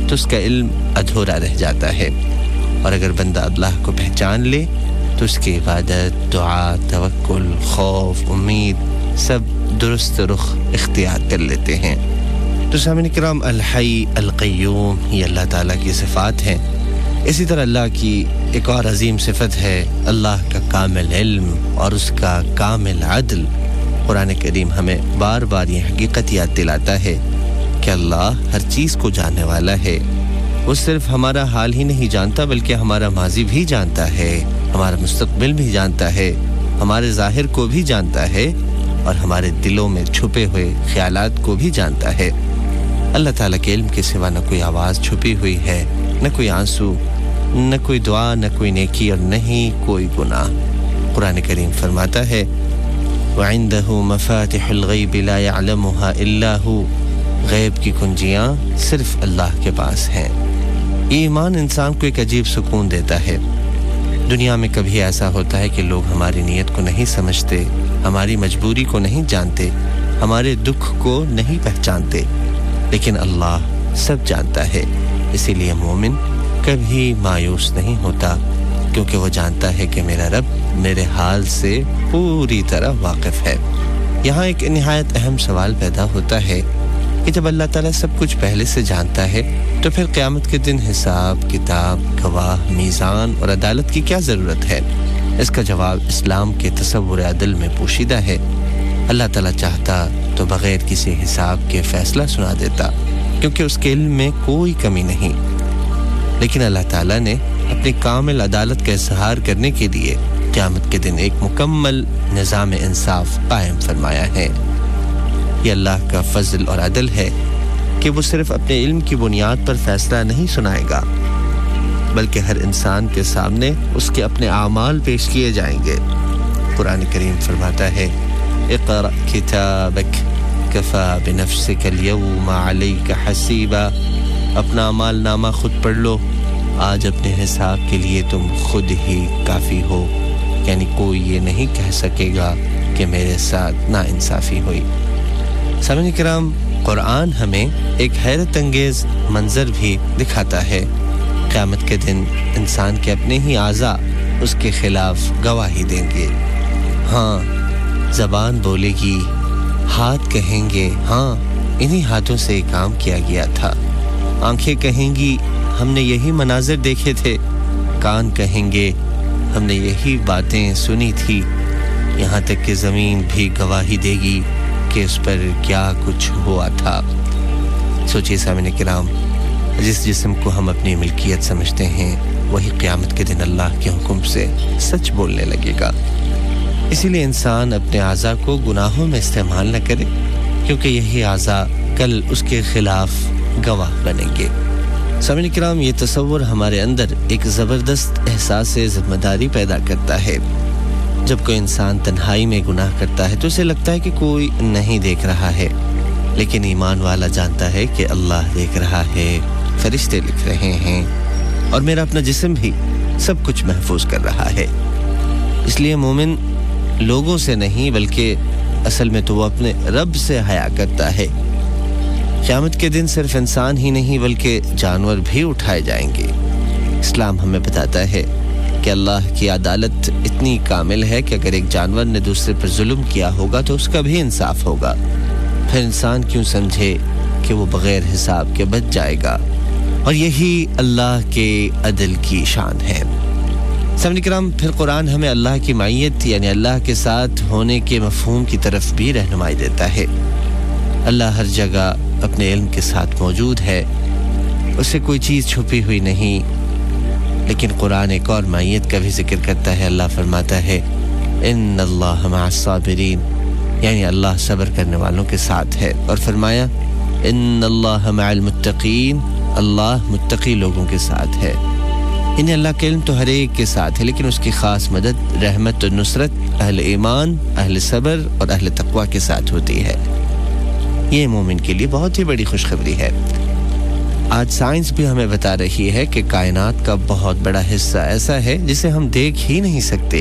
تو اس کا علم ادھورا رہ جاتا ہے، اور اگر بندہ اللہ کو پہچان لے تو اس کی عبادت، دعا، توکل، خوف، امید سب درست رخ اختیار کر لیتے ہیں۔ تو سامعین کرام، الحی القیوم یہ اللہ تعالیٰ کی صفات ہیں۔ اسی طرح اللہ کی ایک اور عظیم صفت ہے اللہ کا کامل علم اور اس کا کامل عدل۔ قرآن کریم ہمیں بار بار یہ حقیقت یاد دلاتا ہے کہ اللہ ہر چیز کو جاننے والا ہے۔ وہ صرف ہمارا حال ہی نہیں جانتا بلکہ ہمارا ماضی بھی جانتا ہے، ہمارا مستقبل بھی جانتا ہے، ہمارے ظاہر کو بھی جانتا ہے اور ہمارے دلوں میں چھپے ہوئے خیالات کو بھی جانتا ہے۔ اللہ تعالیٰ کے علم کے سوا نہ کوئی آواز چھپی ہوئی ہے، نہ کوئی آنسو، نہ کوئی دعا، نہ کوئی نیکی اور نہ ہی کوئی گناہ۔ قرآن کریم فرماتا ہے وَعِندَهُ مَفَاتِحُ الْغَيْبِ لَا يَعْلَمُهَا إِلَّا هُوَ، غیب کی کنجیاں صرف اللہ کے پاس ہیں۔ یہ ایمان انسان کو ایک عجیب سکون دیتا ہے۔ دنیا میں کبھی ایسا ہوتا ہے کہ لوگ ہماری نیت کو نہیں سمجھتے، ہماری مجبوری کو نہیں جانتے، ہمارے دکھ کو نہیں پہچانتے، لیکن اللہ سب جانتا ہے۔ اسی لیے مومن کبھی مایوس نہیں ہوتا، کیونکہ وہ جانتا ہے کہ میرا رب میرے حال سے پوری طرح واقف ہے۔ یہاں ایک نہایت اہم سوال پیدا ہوتا ہے کہ جب اللہ تعالیٰ سب کچھ پہلے سے جانتا ہے تو پھر قیامت کے دن حساب کتاب، گواہ، میزان اور عدالت کی کیا ضرورت ہے؟ اس کا جواب اسلام کے تصور عدل میں پوشیدہ ہے۔ اللہ تعالیٰ چاہتا تو بغیر کسی حساب کے فیصلہ سنا دیتا، کیونکہ اس کے علم میں کوئی کمی نہیں، لیکن اللہ تعالیٰ نے اپنی کامل عدالت کا اظہار کرنے کے لیے قیامت کے دن ایک مکمل نظام انصاف قائم فرمایا ہے۔ یہ اللہ کا فضل اور عدل ہے کہ وہ صرف اپنے علم کی بنیاد پر فیصلہ نہیں سنائے گا، بلکہ ہر انسان کے سامنے اس کے اپنے اعمال پیش کیے جائیں گے۔ قرآن کریم فرماتا ہے اقرأ کتابک کفی بنفسک اليوم علیک حسیبا، اپنا اعمال نامہ خود پڑھ لو، آج اپنے حساب کے لیے تم خود ہی کافی ہو، یعنی کوئی یہ نہیں کہہ سکے گا کہ میرے ساتھ ناانصافی ہوئی۔ سامعین کرام، قرآن ہمیں ایک حیرت انگیز منظر بھی دکھاتا ہے۔ قیامت کے دن انسان کے اپنے ہی اعضاء اس کے خلاف گواہی دیں گے۔ ہاں، زبان بولے گی، ہاتھ کہیں گے ہاں انہی ہاتھوں سے کام کیا گیا تھا، آنکھیں کہیں گی ہم نے یہی مناظر دیکھے تھے، کان کہیں گے ہم نے یہی باتیں سنی تھی، یہاں تک کہ زمین بھی گواہی دے گی کہ اس پر کیا کچھ ہوا تھا۔ سوچئے سامعین کرام، جس جسم کو ہم اپنی ملکیت سمجھتے ہیں وہی قیامت کے دن اللہ کے حکم سے سچ بولنے لگے گا۔ اسی لیے انسان اپنے اعضاء کو گناہوں میں استعمال نہ کرے، کیونکہ یہی اعضاء کل اس کے خلاف گواہ بنیں گے۔ سامعین کرام، یہ تصور ہمارے اندر ایک زبردست احساس ذمہ داری پیدا کرتا ہے۔ جب کوئی انسان تنہائی میں گناہ کرتا ہے تو اسے لگتا ہے کہ کوئی نہیں دیکھ رہا ہے، لیکن ایمان والا جانتا ہے کہ اللہ دیکھ رہا ہے، فرشتے لکھ رہے ہیں، اور میرا اپنا جسم بھی سب کچھ محفوظ کر رہا ہے۔ اس لیے مومن لوگوں سے نہیں بلکہ اصل میں تو وہ اپنے رب سے حیا کرتا ہے۔ قیامت کے دن صرف انسان ہی نہیں بلکہ جانور بھی اٹھائے جائیں گے۔ اسلام ہمیں بتاتا ہے کہ اللہ کی عدالت اتنی کامل ہے کہ اگر ایک جانور نے دوسرے پر ظلم کیا ہوگا تو اس کا بھی انصاف ہوگا، پھر انسان کیوں سمجھے کہ وہ بغیر حساب کے بچ جائے گا، اور یہی اللہ کے عدل کی شان ہے۔ سامعین کرام، پھر قرآن ہمیں اللہ کی معیت یعنی اللہ کے ساتھ ہونے کے مفہوم کی طرف بھی رہنمائی دیتا ہے۔ اللہ ہر جگہ اپنے علم کے ساتھ موجود ہے، اس سے کوئی چیز چھپی ہوئی نہیں، لیکن قرآن ایک اور معیت کا بھی ذکر کرتا ہے۔ اللہ فرماتا ہے ان اللہ مع الصابرین، یعنی اللہ صبر کرنے والوں کے ساتھ ہے، اور فرمایا ان اللہ مع المتقین، اللہ متقی لوگوں کے ساتھ ہے۔ انہیں اللہ کا علم تو ہر ایک کے ساتھ ہے، لیکن اس کی خاص مدد، رحمت و نصرت اہل ایمان، اہل صبر اور اہل تقوی کے ساتھ ہوتی ہے۔ یہ مومن کے لیے بہت ہی بڑی خوشخبری ہے۔ آج سائنس بھی ہمیں بتا رہی ہے کہ کائنات کا بہت بڑا حصہ ایسا ہے جسے ہم دیکھ ہی نہیں سکتے۔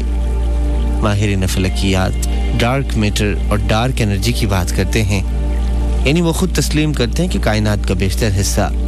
ماہرین فلکیات ڈارک میٹر اور ڈارک انرجی کی بات کرتے ہیں، یعنی وہ خود تسلیم کرتے ہیں کہ کائنات کا بیشتر حصہ